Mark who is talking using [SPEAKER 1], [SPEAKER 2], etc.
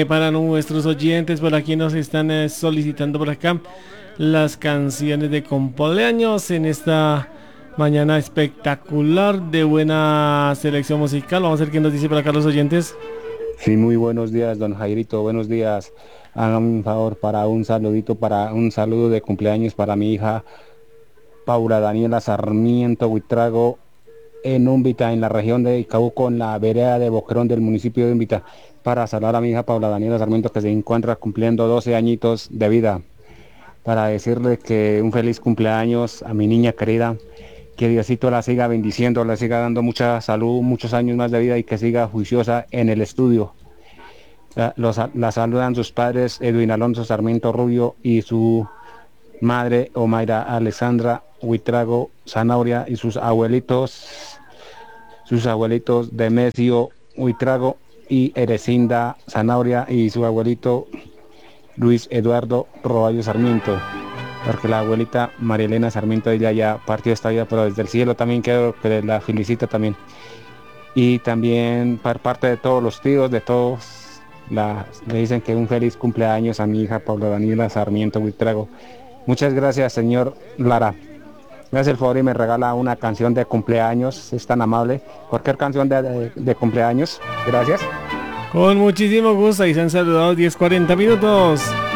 [SPEAKER 1] Para nuestros oyentes, por aquí nos están solicitando por acá las canciones de cumpleaños en esta mañana espectacular de buena selección musical. Vamos a ver qué nos dice por acá los oyentes.
[SPEAKER 2] Sí, muy buenos días, don Jairito, buenos días. Hágame un favor para un saludito, para un saludo de cumpleaños para mi hija Paula Daniela Sarmiento Huitrago en Úmbita, en la región de Icauco, en la vereda de Boquerón del municipio de Úmbita, para saludar a mi hija Paula Daniela Sarmiento que se encuentra cumpliendo 12 añitos de vida, para decirle que un feliz cumpleaños a mi niña querida, que Diosito la siga bendiciendo, le siga dando mucha salud, muchos años más de vida y que siga juiciosa en el estudio. La saludan sus padres Edwin Alonso Sarmiento Rubio y su madre Omaira Alexandra Huitrago Zanauria y sus abuelitos Demesio Huitrago y Erecinda Zanauria y su abuelito Luis Eduardo Roballo Sarmiento, porque la abuelita María Elena Sarmiento ella ya partió esta vida, pero desde el cielo también quiero que la felicite también. Y también por parte de todos los tíos, de todos, le dicen que un feliz cumpleaños a mi hija Paula Daniela Sarmiento Buitrago. Muchas gracias, señor Lara. Me hace el favor y me regala una canción de cumpleaños, es tan amable. Cualquier canción de cumpleaños. Gracias.
[SPEAKER 1] Con muchísimo gusto, y se han saludado 10:40 minutos.